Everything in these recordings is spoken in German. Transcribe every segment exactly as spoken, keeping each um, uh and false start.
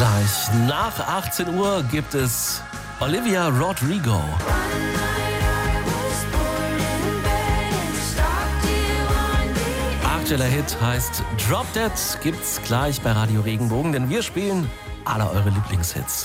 Gleich nach achtzehn Uhr gibt es Olivia Rodrigo. Aktueller Hit heißt Drop Dead, gibt's gleich bei Radio Regenbogen, denn wir spielen alle eure Lieblingshits.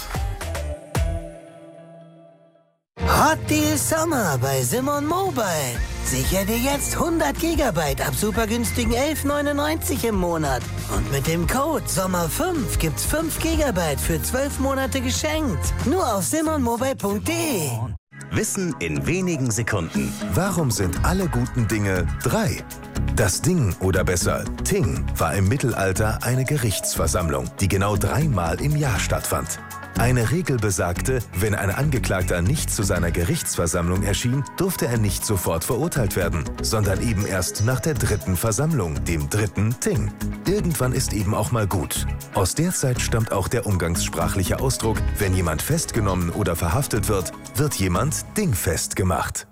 Hot Deal Sommer bei Simon Mobile. Sicher dir jetzt hundert Gigabyte ab super günstigen elf neunundneunzig im Monat. Und mit dem Code Sommer fünf gibt's fünf Gigabyte für zwölf Monate geschenkt. Nur auf simon mobile punkt de. Wissen in wenigen Sekunden. Warum sind alle guten Dinge drei? Das Ding, oder besser Ting, war im Mittelalter eine Gerichtsversammlung, die genau dreimal im Jahr stattfand. Eine Regel besagte, wenn ein Angeklagter nicht zu seiner Gerichtsversammlung erschien, durfte er nicht sofort verurteilt werden, sondern eben erst nach der dritten Versammlung, dem dritten Ting. Irgendwann ist eben auch mal gut. Aus der Zeit stammt auch der umgangssprachliche Ausdruck, wenn jemand festgenommen oder verhaftet wird, wird jemand dingfest gemacht.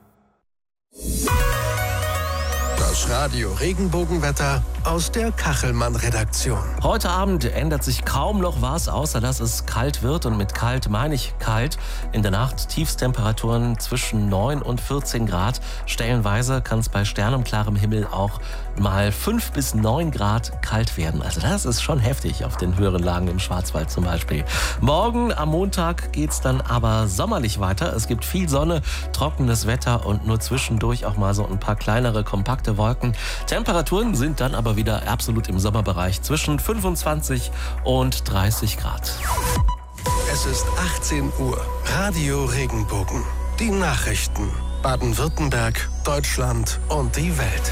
Das Radio Regenbogenwetter aus der Kachelmann-Redaktion. Heute Abend ändert sich kaum noch was, außer dass es kalt wird. Und mit kalt meine ich kalt. In der Nacht Tiefstemperaturen zwischen neun und vierzehn Grad. Stellenweise kann es bei sternenklarem Himmel auch mal fünf bis neun Grad kalt werden. Also das ist schon heftig auf den höheren Lagen im Schwarzwald zum Beispiel. Morgen am Montag geht es dann aber sommerlich weiter. Es gibt viel Sonne, trockenes Wetter und nur zwischendurch auch mal so ein paar kleinere, kompakte Wolken. Temperaturen sind dann aber wieder absolut im Sommerbereich zwischen fünfundzwanzig und dreißig Grad. Es ist achtzehn Uhr. Radio Regenbogen. Die Nachrichten. Baden-Württemberg, Deutschland und die Welt.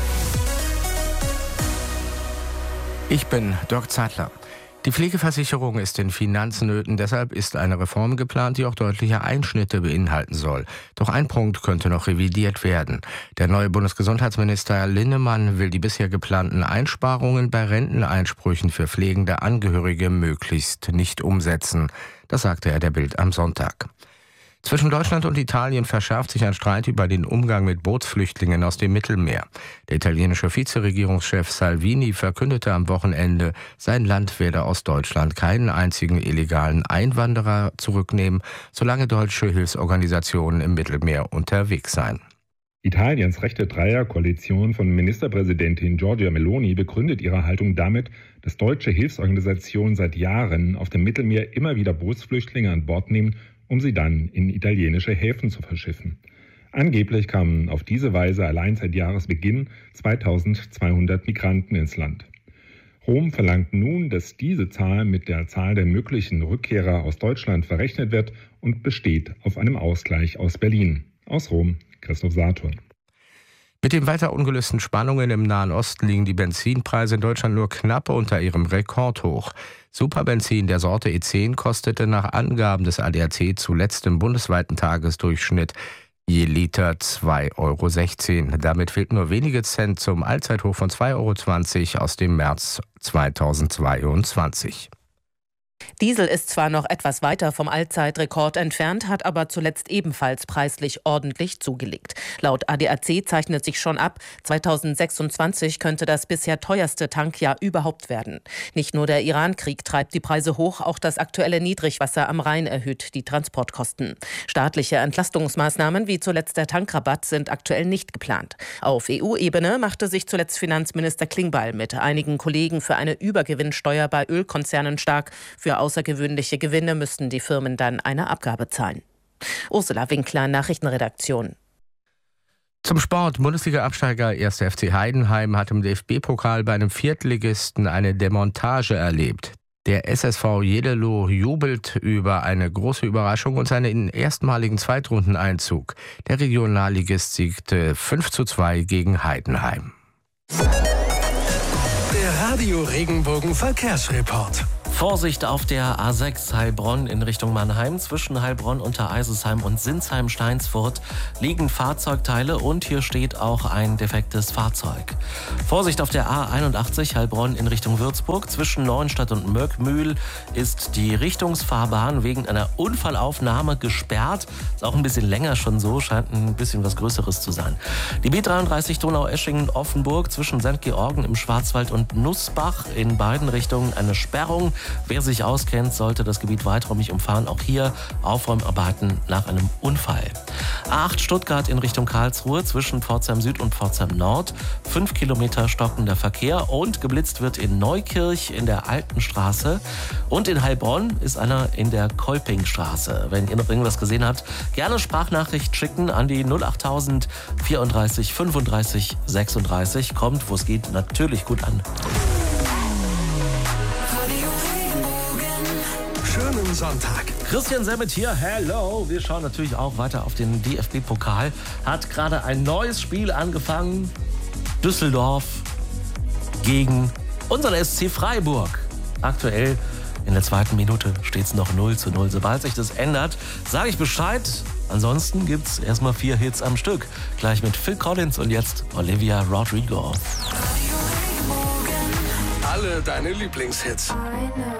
Ich bin Dirk Zeitler. Die Pflegeversicherung ist in Finanznöten, deshalb ist eine Reform geplant, die auch deutliche Einschnitte beinhalten soll. Doch ein Punkt könnte noch revidiert werden. Der neue Bundesgesundheitsminister Linnemann will die bisher geplanten Einsparungen bei Renteneinsprüchen für pflegende Angehörige möglichst nicht umsetzen. Das sagte er der Bild am Sonntag. Zwischen Deutschland und Italien verschärft sich ein Streit über den Umgang mit Bootsflüchtlingen aus dem Mittelmeer. Der italienische Vizeregierungschef Salvini verkündete am Wochenende, sein Land werde aus Deutschland keinen einzigen illegalen Einwanderer zurücknehmen, solange deutsche Hilfsorganisationen im Mittelmeer unterwegs seien. Italiens rechte Dreierkoalition von Ministerpräsidentin Giorgia Meloni begründet ihre Haltung damit, dass deutsche Hilfsorganisationen seit Jahren auf dem Mittelmeer immer wieder Bootsflüchtlinge an Bord nehmen, um sie dann in italienische Häfen zu verschiffen. Angeblich kamen auf diese Weise allein seit Jahresbeginn zweitausendzweihundert Migranten ins Land. Rom verlangt nun, dass diese Zahl mit der Zahl der möglichen Rückkehrer aus Deutschland verrechnet wird und besteht auf einem Ausgleich aus Berlin. Aus Rom, Christoph Saturn. Mit den weiter ungelösten Spannungen im Nahen Osten liegen die Benzinpreise in Deutschland nur knapp unter ihrem Rekordhoch. Superbenzin der Sorte E zehn kostete nach Angaben des A D A C zuletzt im bundesweiten Tagesdurchschnitt je Liter zwei Euro sechzehn. Damit fehlt nur wenige Cent zum Allzeithoch von zwei Euro zwanzig aus dem März zweitausendzweiundzwanzig. Diesel ist zwar noch etwas weiter vom Allzeitrekord entfernt, hat aber zuletzt ebenfalls preislich ordentlich zugelegt. Laut A D A C zeichnet sich schon ab, zweitausendsechsundzwanzig könnte das bisher teuerste Tankjahr überhaupt werden. Nicht nur der Iran-Krieg treibt die Preise hoch, auch das aktuelle Niedrigwasser am Rhein erhöht die Transportkosten. Staatliche Entlastungsmaßnahmen wie zuletzt der Tankrabatt sind aktuell nicht geplant. Auf E U-Ebene machte sich zuletzt Finanzminister Klingbeil mit einigen Kollegen für eine Übergewinnsteuer bei Ölkonzernen stark. Für außergewöhnliche Gewinne müssten die Firmen dann eine Abgabe zahlen. Ursula Winkler, Nachrichtenredaktion. Zum Sport. Bundesliga-Absteiger erster F C Heidenheim hat im D F B-Pokal bei einem Viertligisten eine Demontage erlebt. Der S S V Jedelo jubelt über eine große Überraschung und seinen erstmaligen Zweitrundeneinzug. Der Regionalligist siegte fünf zu zwei gegen Heidenheim. Der Radio Regenbogen Verkehrsreport. Vorsicht auf der A sechs Heilbronn in Richtung Mannheim. Zwischen Heilbronn, Untereisesheim und Sinsheim-Steinsfurt liegen Fahrzeugteile und hier steht auch ein defektes Fahrzeug. Vorsicht auf der A einundachtzig Heilbronn in Richtung Würzburg. Zwischen Neuenstadt und Möckmühl ist die Richtungsfahrbahn wegen einer Unfallaufnahme gesperrt. Ist auch ein bisschen länger schon so, scheint ein bisschen was Größeres zu sein. Die B dreiunddreißig Donaueschingen-Offenburg zwischen Sankt Georgen im Schwarzwald und Nussbach in beiden Richtungen eine Sperrung. Wer sich auskennt, sollte das Gebiet weiträumig umfahren. Auch hier Aufräumarbeiten nach einem Unfall. A acht Stuttgart in Richtung Karlsruhe zwischen Pforzheim Süd und Pforzheim Nord. Fünf Kilometer stockender Verkehr und geblitzt wird in Neukirch in der Altenstraße. Und in Heilbronn ist einer in der Kolpingstraße. Wenn ihr noch irgendwas gesehen habt, gerne Sprachnachricht schicken an die null achttausend vierunddreißig fünfunddreißig sechsunddreißig. Kommt, wo es geht, natürlich gut an. Schönen Sonntag. Christian Semmet hier, hello. Wir schauen natürlich auch weiter auf den D F B-Pokal. Hat gerade ein neues Spiel angefangen. Düsseldorf gegen unseren S C Freiburg. Aktuell in der zweiten Minute steht es noch null zu null. Sobald sich das ändert, sage ich Bescheid. Ansonsten gibt es erstmal vier Hits am Stück. Gleich mit Phil Collins und jetzt Olivia Rodrigo. Alle deine Lieblingshits.